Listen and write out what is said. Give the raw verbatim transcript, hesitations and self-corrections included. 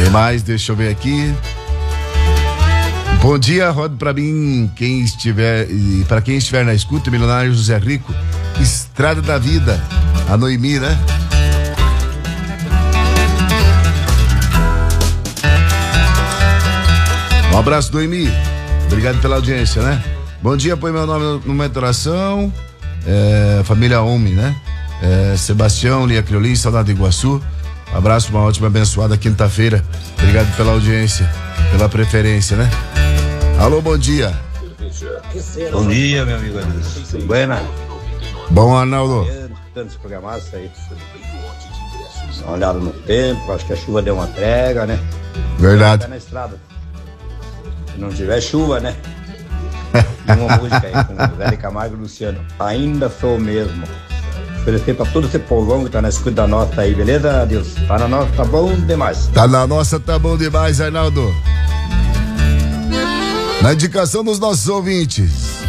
Tem mais, deixa eu ver aqui. Bom dia, roda pra mim, quem estiver, e para quem estiver na escuta, Milionário José Rico, Estrada da Vida, a Noemi, né? Um abraço, Noemi, obrigado pela audiência, né? Bom dia, põe meu nome numa oração, é, família Homem, né? É, Sebastião, Lia Criolin, saudade de Iguaçu. Um abraço, uma ótima abençoada quinta-feira, obrigado pela audiência, pela preferência, né? Alô, bom dia. Bom dia, meu amigo. Tudo bem, né? Bom, Arnaldo. Tantos programados aí. Dá uma olhada no tempo, acho que a chuva deu uma trégua, né? Verdade. Tá na estrada. Se não tiver chuva, né? E uma música aí com o Zé Camargo e Luciano. Ainda sou o mesmo. Oferecer pra todo esse povão que tá na escuta da nossa aí, beleza, Deus? Tá na nossa, tá bom demais. Tá na nossa, tá bom demais, Arnaldo. Na indicação dos nossos ouvintes.